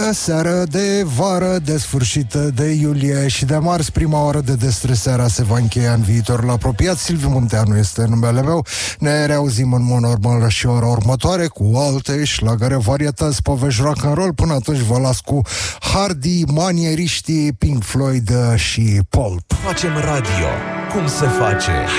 seară de vară, de sfârșit de iulie și de marți, prima oră de destresarea se va încheia în viitorul apropiat. Silviu Munteanu este numele meu. Ne reauzim în mod normal și ora următoare cu alte șlagăre, varietăți, povești rock and roll. Până atunci vă las cu Hardy, manieriștii, Pink Floyd și Pulp. Facem radio cum se face.